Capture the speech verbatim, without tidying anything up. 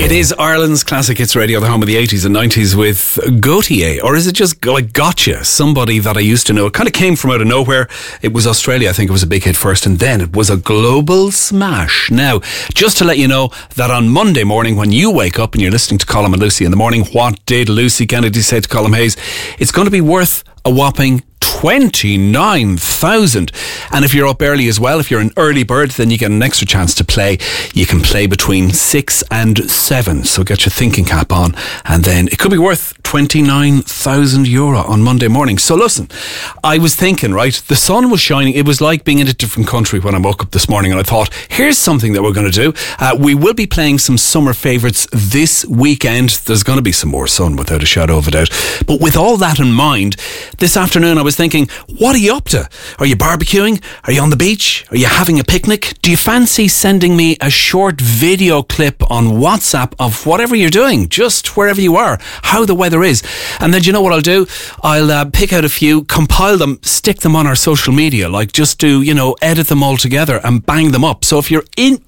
It is Ireland's Classic Hits Radio, the home of the eighties and nineties with Gautier. Or is it just like Gotcha? Somebody that I used to know. It kind of came from out of nowhere. It was Australia, I think it was a big hit first, and then it was a global smash. Now, just to let you know that on Monday morning when you wake up and you're listening to Colm and Lucy in the morning, what did Lucy Kennedy say to Colm Hayes? It's going to be worth a whopping twenty-nine thousand. And if you're up early as well, if you're an early bird, then you get an extra chance to play. You can play between six and seven. So get your thinking cap on, and then it could be worth twenty-nine thousand euro on Monday morning. So listen, I was thinking, right, the sun was shining. It was like being in a different country when I woke up this morning, and I thought, here's something that we're going to do. Uh, we will be playing some summer favourites this weekend. There's going to be some more sun without a shadow of a doubt. But with all that in mind, this afternoon I was thinking, what are you up to? Are you barbecuing? Are you on the beach? Are you having a picnic? Do you fancy sending me a short video clip on WhatsApp of whatever you're doing, just wherever you are, how the weather is? And then do you know what I'll do? I'll uh, pick out a few, compile them, stick them on our social media, like just do, you know, edit them all together and bang them up. So if you're in